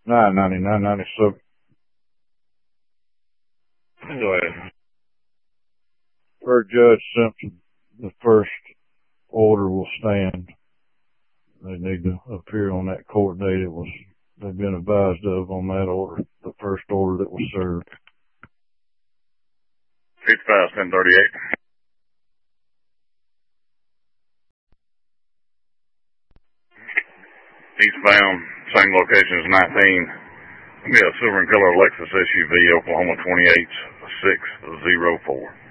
999.97. Go ahead. Per Judge Simpson, the first order will stand. They need to appear on that court date they've been advised of on that order, the first order that was served. 55-1038. Eastbound, same location as 19. Yeah, silver and color Lexus SUV, Oklahoma 28604.